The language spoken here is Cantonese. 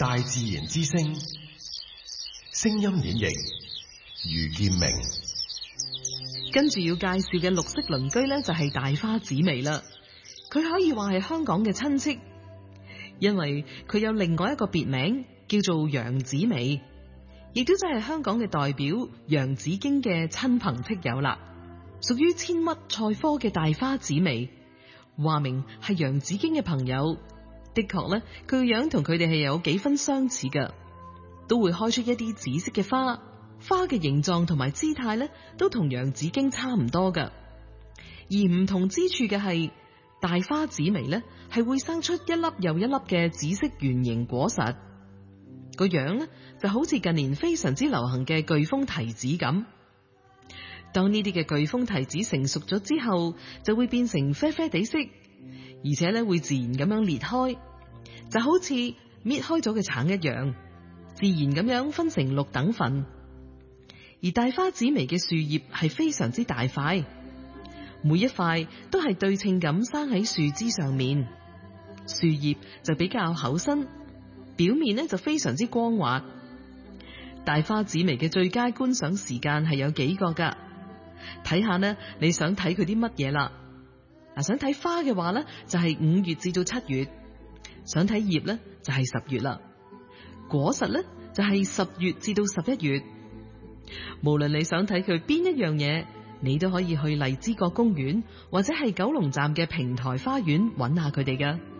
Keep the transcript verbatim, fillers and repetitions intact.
大自然之聲，聲音演繹余劍明。 跟住要介紹嘅綠色鄰居呢，就係大花紫薇啦。佢可以話係香港嘅親戚，因為佢有另外一個別名叫做洋紫薇，亦都真係香港嘅代表洋紫荊嘅親朋戚友啦。屬於千屈菜科嘅大花紫薇，話明係洋紫荊嘅朋友。的確咧，佢個樣同佢哋係有幾分相似噶，都會開出一啲紫色嘅花，花嘅形狀同埋姿態咧，都同洋紫荊差唔多噶。而唔同之處嘅係，大花紫薇咧係會生出一粒又一粒嘅紫色圓形果實，個樣咧就好似近年非常之流行嘅巨峰提子咁。當呢啲嘅巨峰提子成熟咗之後，就會變成啡啡地色。而且咧會自然咁樣裂開，就好似搣開咗嘅橙一樣，自然咁樣分成六等份。而大花紫薇嘅樹葉係非常之大塊，每一塊都係對稱咁生喺樹枝上面，樹葉就比較厚身，表面呢就非常之光滑。大花紫薇嘅最佳觀賞時間係有幾個噶，睇下呢你想睇佢啲乜嘢啦。嗱，想睇花嘅話咧，就係五月至到七月；想睇葉咧，就係十月啦。果實咧，就係十月至到十一月。無論你想睇佢邊一樣嘢，你都可以去荔枝角公園或者係九龍站嘅平台花園揾下佢哋噶。